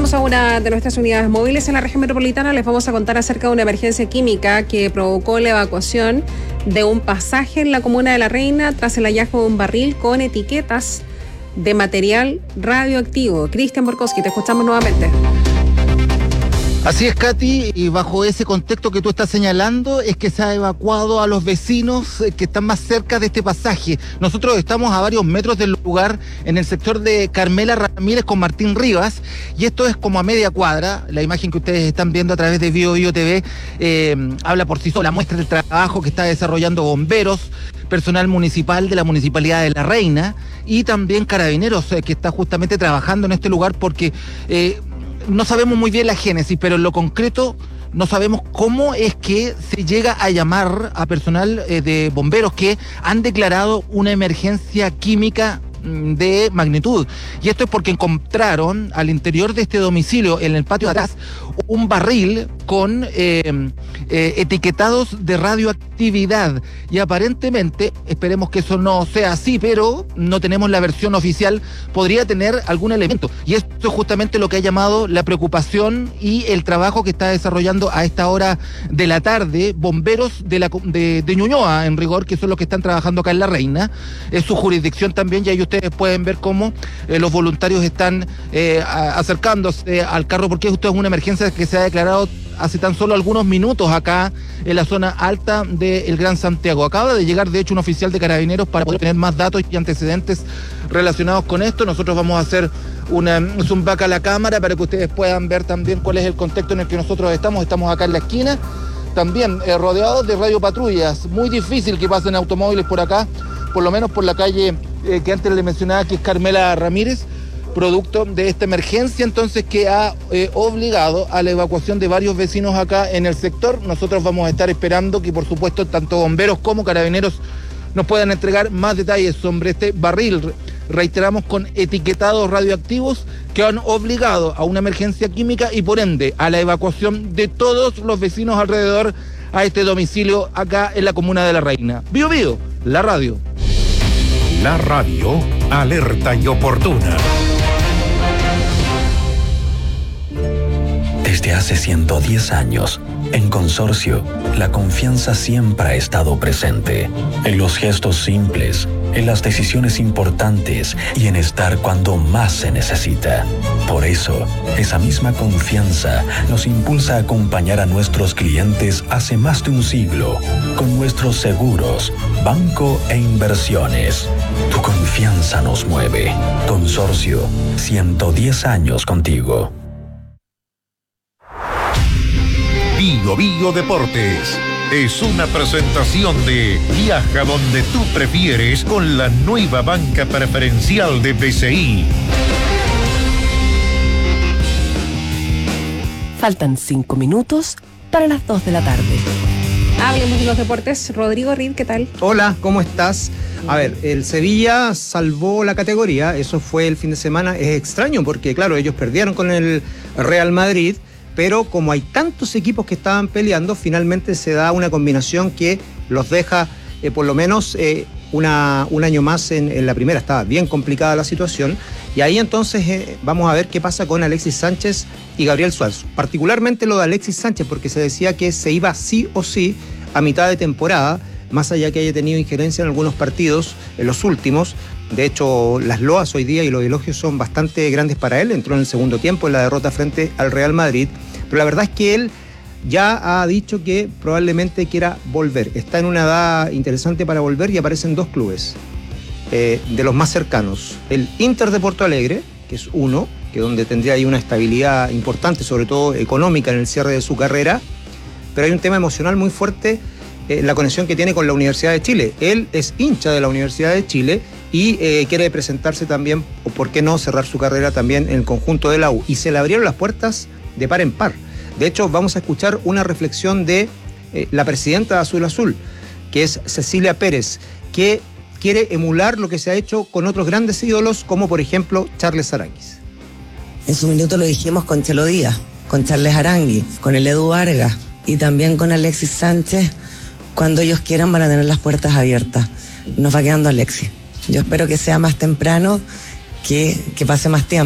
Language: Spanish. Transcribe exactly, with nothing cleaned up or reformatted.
Vamos a una de nuestras unidades móviles en la región metropolitana. Les vamos a contar acerca de una emergencia química que provocó la evacuación de un pasaje en la comuna de La Reina tras el hallazgo de un barril con etiquetas de material radioactivo. Cristian Borkowski, te escuchamos nuevamente. Así es, Katy, y bajo ese contexto que tú estás señalando es que se ha evacuado a los vecinos que están más cerca de este pasaje. Nosotros estamos a varios metros del lugar, en el sector de Carmela Ramírez con Martín Rivas, y esto es como a media cuadra. La imagen que ustedes están viendo a través de Bio Bio T V eh, habla por sí sola, muestra el trabajo que está desarrollando bomberos, personal municipal de la Municipalidad de La Reina y también carabineros eh, que está justamente trabajando en este lugar porque... Eh, No sabemos muy bien la génesis, pero en lo concreto no sabemos cómo es que se llega a llamar a personal eh, de bomberos que han declarado una emergencia química de magnitud. Y esto es porque encontraron al interior de este domicilio, en el patio de atrás, un barril con eh, eh, etiquetados de radioactividad. Y aparentemente, esperemos que eso no sea así, pero no tenemos la versión oficial, podría tener algún elemento. Y esto es justamente lo que ha llamado la preocupación y el trabajo que está desarrollando a esta hora de la tarde bomberos de, la, de, de Ñuñoa, en rigor, que son los que están trabajando acá en La Reina. Es su jurisdicción también, y ahí ustedes pueden ver cómo eh, los voluntarios están eh, a, acercándose al carro, porque esto es una emergencia que se ha declarado hace tan solo algunos minutos acá en la zona alta del Gran Santiago. Acaba de llegar de hecho un oficial de carabineros para poder tener más datos y antecedentes relacionados con esto. Nosotros vamos a hacer una zoom back a la cámara para que ustedes puedan ver también cuál es el contexto en el que nosotros estamos. Estamos acá en la esquina, también eh, rodeados de radiopatrullas. Muy difícil que pasen automóviles por acá, por lo menos por la calle eh, que antes le mencionaba, que es Carmela Ramírez, producto de esta emergencia entonces que ha eh, obligado a la evacuación de varios vecinos acá en el sector. Nosotros vamos a estar esperando que por supuesto tanto bomberos como carabineros nos puedan entregar más detalles sobre este barril, reiteramos, con etiquetados radioactivos que han obligado a una emergencia química y por ende a la evacuación de todos los vecinos alrededor a este domicilio acá en la comuna de La Reina. Bio Bio, la radio. La radio, alerta y oportuna. Desde hace ciento diez años, en Consorcio, la confianza siempre ha estado presente. En los gestos simples, en las decisiones importantes y en estar cuando más se necesita. Por eso, esa misma confianza nos impulsa a acompañar a nuestros clientes hace más de un siglo, con nuestros seguros, banco e inversiones. Tu confianza nos mueve. Consorcio, ciento diez años contigo. Bio Bio Deportes es una presentación de Viaja donde tú prefieres con la nueva banca preferencial de B C I. Faltan cinco minutos para las dos de la tarde. Hablemos de los deportes. Rodrigo Reed, ¿qué tal? Hola, ¿cómo estás? A ver, el Sevilla salvó la categoría, eso fue el fin de semana. Es extraño porque, claro, ellos perdieron con el Real Madrid, pero como hay tantos equipos que estaban peleando, finalmente se da una combinación que los deja eh, por lo menos eh, una, un año más en, en la primera. Estaba bien complicada la situación y ahí entonces eh, vamos a ver qué pasa con Alexis Sánchez y Gabriel Suárez. Particularmente lo de Alexis Sánchez, porque se decía que se iba sí o sí a mitad de temporada, más allá que haya tenido injerencia en algunos partidos, en los últimos. De hecho, las loas hoy día y los elogios son bastante grandes para él. Entró en el segundo tiempo en la derrota frente al Real Madrid. Pero la verdad es que él ya ha dicho que probablemente quiera volver. Está en una edad interesante para volver y aparecen dos clubes eh, de los más cercanos. El Inter de Porto Alegre, que es uno, que donde tendría ahí una estabilidad importante, sobre todo económica en el cierre de su carrera. Pero hay un tema emocional muy fuerte, eh, la conexión que tiene con la Universidad de Chile. Él es hincha de la Universidad de Chile y eh, quiere presentarse también, o por qué no, cerrar su carrera también en el conjunto de la U. Y se le abrieron las puertas de par en par. De hecho, vamos a escuchar una reflexión de eh, la presidenta de Azul Azul, que es Cecilia Pérez, que quiere emular lo que se ha hecho con otros grandes ídolos, como por ejemplo Charles Aranguis. En su minuto lo dijimos con Chelo Díaz, con Charles Aranguis, con el Edu Vargas y también con Alexis Sánchez. Cuando ellos quieran van a tener las puertas abiertas. Nos va quedando Alexis. Yo espero que sea más temprano, que, que pase más tiempo.